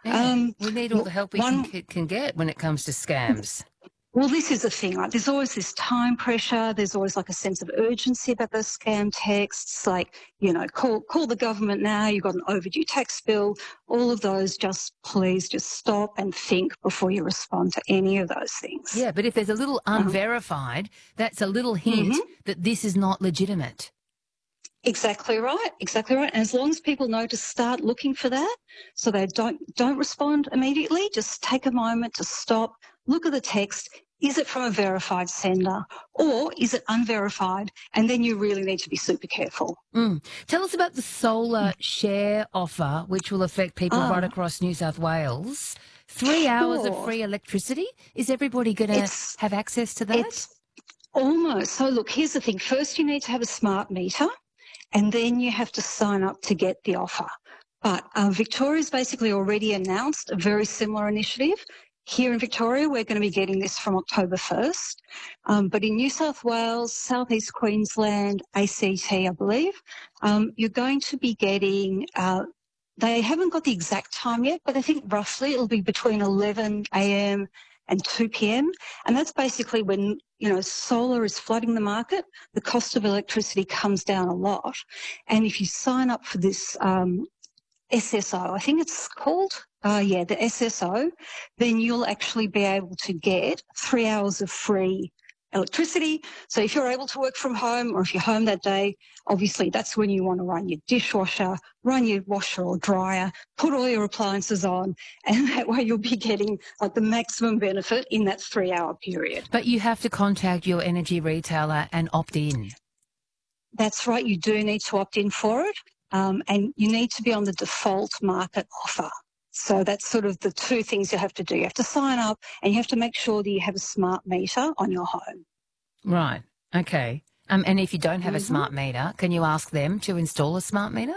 Yeah, we need all the help we one can get when it comes to scams. Well, this is the thing, right? There's always this time pressure. There's always like a sense of urgency about those scam texts, like, call the government now. You've got an overdue tax bill. All of those, please just stop and think before you respond to any of those things. Yeah, but if there's a little unverified, that's a little hint that this is not legitimate. Exactly right. Exactly right. And as long as people know to start looking for that, so they don't respond immediately, just take a moment to stop, look at the text. Is it from a verified sender or is it unverified? And then you really need to be super careful. Tell us about the solar share offer, which will affect people right across New South Wales. 3 hours of free electricity. Is everybody going to have access to that? It's almost. So look, here's the thing. First, you need to have a smart meter and then you have to sign up to get the offer. But Victoria's basically already announced a very similar initiative. Here in Victoria, we're going to be getting this from October 1st. But in New South Wales, Southeast Queensland, ACT, I believe, you're going to be getting, they haven't got the exact time yet, but I think roughly it'll be between 11 a.m. and 2 p.m. And that's basically when, solar is flooding the market. The cost of electricity comes down a lot. And if you sign up for this SSO, I think it's called, the SSO, then you'll actually be able to get 3 hours of free electricity. So if you're able to work from home or if you're home that day, obviously that's when you want to run your dishwasher, run your washer or dryer, put all your appliances on, and that way you'll be getting like the maximum benefit in that 3 hour period. But you have to contact your energy retailer and opt in. That's right. You do need to opt in for it. And you need to be on the default market offer. So that's sort of the two things you have to do. You have to sign up and you have to make sure that you have a smart meter on your home. Right. Okay. And if you don't have a smart meter, can you ask them to install a smart meter?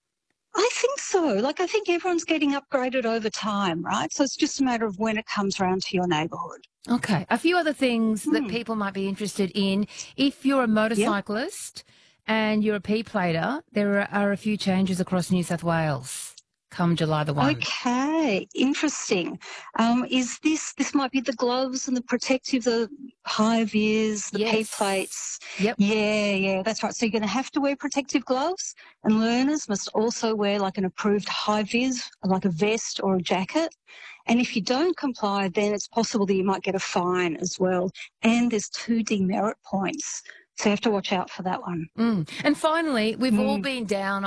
I think so. I think everyone's getting upgraded over time, right? So it's just a matter of when it comes around to your neighbourhood. Okay. A few other things that people might be interested in. If you're a motorcyclist and you're a P-plater, there are a few changes across New South Wales come July the 1. Okay, interesting. This might be the gloves and the protective, the high vis, the P-plates? Yep. Yeah, that's right. So you're going to have to wear protective gloves, and learners must also wear an approved high vis, like a vest or a jacket. And if you don't comply, then it's possible that you might get a fine as well. And there's 2 demerit points. So you have to watch out for that one. And finally, we've all been down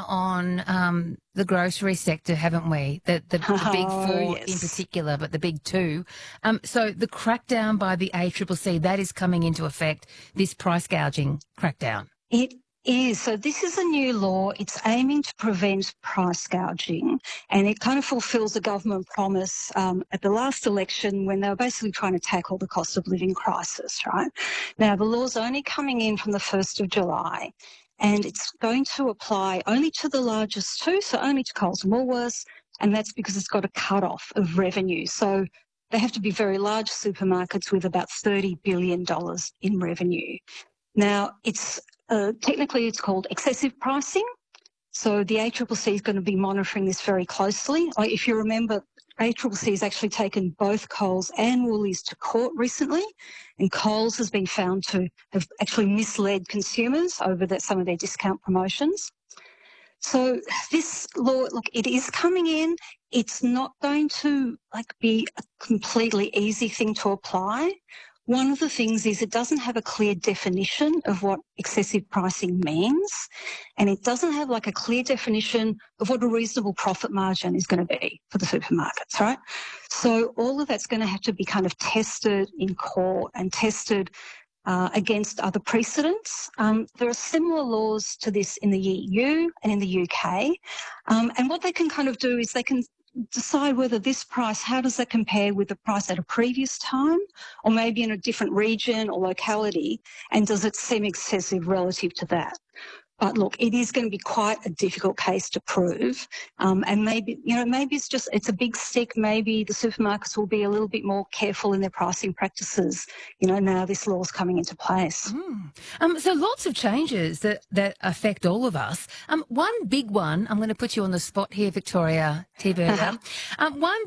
on the grocery sector, haven't we? The big 4 in particular, but the big 2. So the crackdown by the ACCC, that is coming into effect, this price gouging crackdown. It is. So this is a new law. It's aiming to prevent price gouging, and it kind of fulfills a government promise at the last election when they were basically trying to tackle the cost of living crisis, right? Now, the law's only coming in from the 1st of July, and it's going to apply only to the largest 2, so only to Coles and Woolworths, and that's because it's got a cut-off of revenue. So they have to be very large supermarkets with about $30 billion in revenue. Now, technically it's called excessive pricing. So the ACCC is going to be monitoring this very closely. If you remember, ACCC has actually taken both Coles and Woolies to court recently, and Coles has been found to have actually misled consumers over some of their discount promotions. So this law, look, it is coming in. It's not going to be a completely easy thing to apply. One of the things is it doesn't have a clear definition of what excessive pricing means, and it doesn't have a clear definition of what a reasonable profit margin is going to be for the supermarkets, right? So all of that's going to have to be kind of tested in court and tested against other precedents. There are similar laws to this in the EU and in the UK, and what they can kind of do is they can decide whether this price, how does that compare with the price at a previous time or maybe in a different region or locality, and does it seem excessive relative to that? But look, it is going to be quite a difficult case to prove. And maybe it's a big stick. Maybe the supermarkets will be a little bit more careful in their pricing practices, now this law's coming into place. So lots of changes that affect all of us. One big one, I'm going to put you on the spot here, Victoria T. Berger. One